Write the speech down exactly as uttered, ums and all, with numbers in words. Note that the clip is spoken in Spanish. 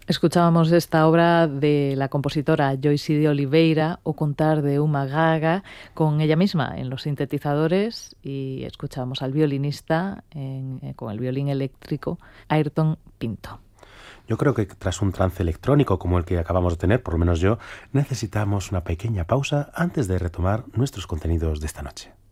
Escuchábamos esta obra de la compositora Joyce de Oliveira, O contar de uma gaga, con ella misma en los sintetizadores, y escuchábamos al violinista en, eh, con el violín eléctrico, Ayrton Pinto. Yo creo que tras un trance electrónico como el que acabamos de tener, por lo menos yo, necesitamos una pequeña pausa antes de retomar nuestros contenidos de esta noche.